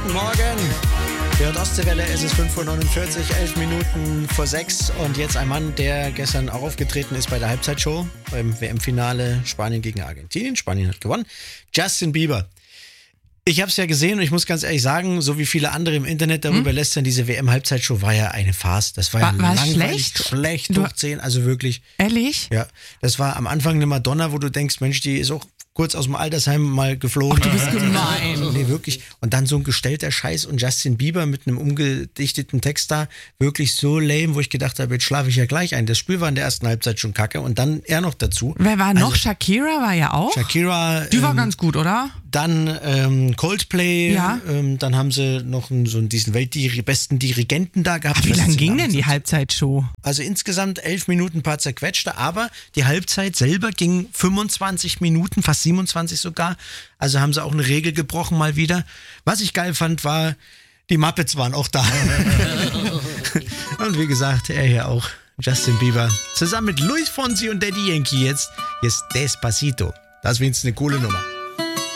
Guten Morgen. Hier hat Ostseewelle, es ist 5.49 Uhr, 11 Minuten vor 6. Und jetzt ein Mann, der gestern auch aufgetreten ist bei der Halbzeitshow beim WM-Finale Spanien gegen Argentinien. Spanien hat gewonnen. Justin Bieber. Ich habe es ja gesehen und ich muss ganz ehrlich sagen, so wie viele andere im Internet darüber lästern, diese WM-Halbzeitshow war ja eine Farce. Das war ja langweilig, schlecht hoch 10, also wirklich. Ehrlich? Ja, das war am Anfang eine Madonna, wo du denkst, Mensch, die ist auch kurz aus dem Altersheim mal geflogen. Ach, du bist gemein. Nee, wirklich. Und dann so ein gestellter Scheiß und Justin Bieber mit einem umgedichteten Text da, wirklich so lame, wo ich gedacht habe, jetzt schlafe ich ja gleich ein. Das Spiel war in der ersten Halbzeit schon kacke und dann er noch dazu. Wer war noch? Shakira war ja auch. Shakira. Die war ganz gut, oder? Dann Coldplay. Ja. Dann haben sie noch diesen besten Dirigenten da gehabt. Wie lang ging denn die Halbzeitshow? Also insgesamt 11 Minuten, ein paar zerquetschte, aber die Halbzeit selber ging 25 Minuten, fast 27 sogar. Also haben sie auch eine Regel gebrochen mal wieder. Was ich geil fand, war, die Muppets waren auch da. Und wie gesagt, er hier auch, Justin Bieber. Zusammen mit Luis Fonsi und Daddy Yankee jetzt. Hier ist Despacito. Das ist wenigstens eine coole Nummer.